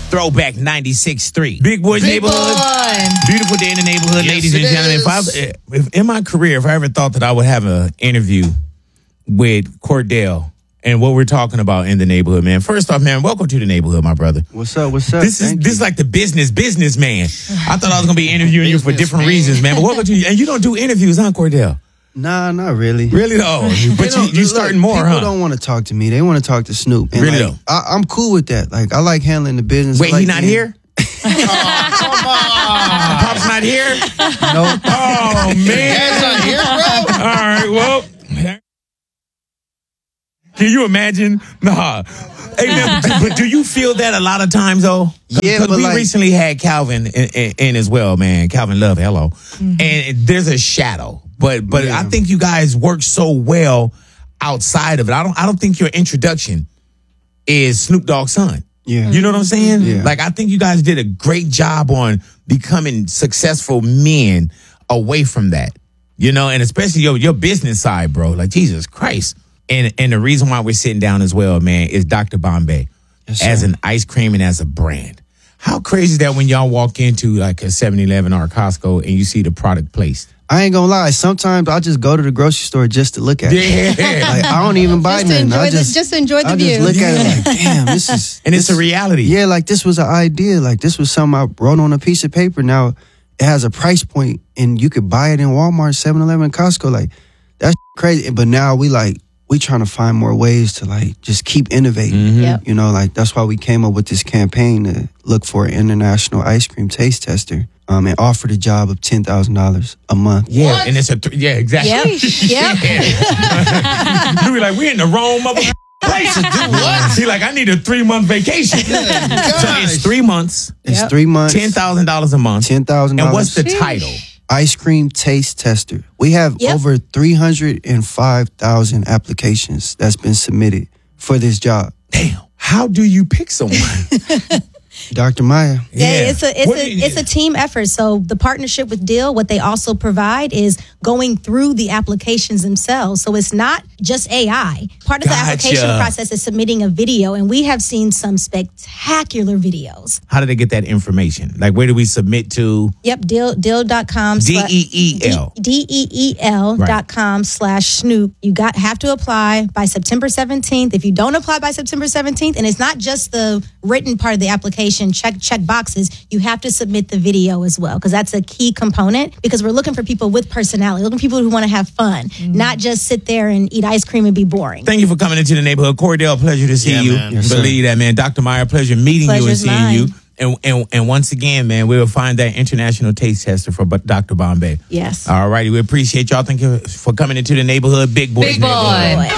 Throwback 96.3. Big Boys Neighborhood. Beautiful day in the neighborhood, Yes, ladies and it gentlemen. If in my career, if I ever thought that I would have an interview with Cordell and what we're talking about in the neighborhood, man. First off, man, welcome to the neighborhood, my brother. What's up? This is like the business man. I thought I was gonna be interviewing you for different reasons, man. But welcome to you. And you don't do interviews, huh, Cordell? Nah, not really. Really though. But you starting more, people huh? don't want to talk to me. They want to talk to Snoop. And Really like, though? I'm cool with that. Like, I like handling the business. Wait, I like he not being- here? Pop's not here? No. Oh man. Dad's not here, bro. All right, well. Can you imagine? Nah. Hey, man, but do you feel that a lot of times, though? Yeah, Because but we like- recently had Calvin in as well, man. Calvin Love, hello. And there's a shadow. But Yeah. I think you guys work so well outside of it. I don't think your introduction is Snoop Dogg's son. Yeah. You know what I'm saying? Yeah. Like, I think you guys did a great job on becoming successful men away from that. You know, and especially your business side, bro. Like, Jesus Christ. And the reason why we're sitting down as well, man, is Dr. Bombay Yes, sir. as an ice cream and as a brand. How crazy is that when y'all walk into like a 7-Eleven or a Costco and you see the product placed? I ain't gonna lie. Sometimes I just go to the grocery store just to look at it. Yeah. Like, I don't even buy Just to nothing. enjoy I the- just to enjoy the I view. just look at it like, damn, this is... And it's a reality. Yeah, like this was an idea. Like this was something I wrote on a piece of paper. Now it has a price point and you could buy it in Walmart, 7-Eleven, Costco. Like that's crazy. But now we trying to find more ways to like just keep innovating. Yep. You know, like that's why we came up with this campaign to look for an international ice cream taste tester and offer the job of $10,000 a month. Yeah, What? and it's yeah, exactly. Yep. You be like, we in the wrong mother place to do what? He like, I need a 3-month vacation. So it's 3 months, It's Yep. 3 months, $10,000 a month. $10,000. And what's the title? Ice cream taste tester. We have Yep. over 305,000 applications that's been submitted for this job. Damn. How do you pick someone? Dr. Maya. Yeah, What do you- it's a team effort. So the partnership with Deal, what they also provide is going through the applications themselves. So it's not just AI. Part of the application Gotcha. process is submitting a video, and we have seen some spectacular videos. How do they get that information? Like, where do we submit to? Yep, deal.com. DEEL. DEEL.com/Snoop. You have to apply by September 17th. If you don't apply by September 17th, and it's not just the written part of the application, check boxes, you have to submit the video as well, because that's a key component, because we're looking for people with personality, looking for people who want to have fun, not just sit there and eat ice cream and be boring. Thank you for coming into the neighborhood. Cordell, pleasure to see Yeah, you. man. Yes, sir. Believe that, man. Dr. Meyer, pleasure meeting you and Pleasure's seeing mine. you. And once again, man, we will find that international taste tester for Dr. Bombay. Yes. All righty. We appreciate y'all. Thank you for coming into the neighborhood. Big Boys Big Neighborhood. boy.